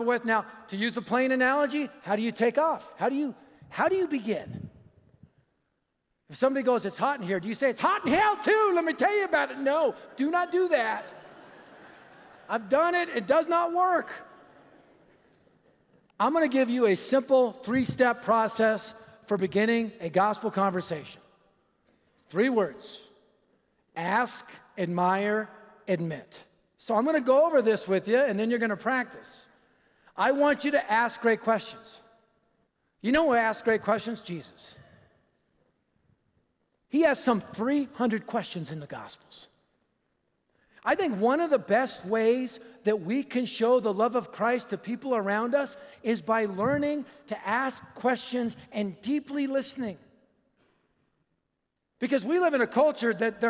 with. Now, to use a plain analogy, how do you take off? How do you begin? If somebody goes, it's hot in here, do you say, it's hot in hell too, let me tell you about it? No, do not do that. I've done it, it does not work. I'm gonna give you a simple 3-step process for beginning a gospel conversation. 3 words: ask, admire, admit. So I'm gonna go over this with you, and then you're gonna practice. I want you to ask great questions. You know who asks great questions? Jesus. He has some 300 questions in the Gospels. I think one of the best ways that we can show the love of Christ to people around us is by learning to ask questions and deeply listening. Because we live in a culture that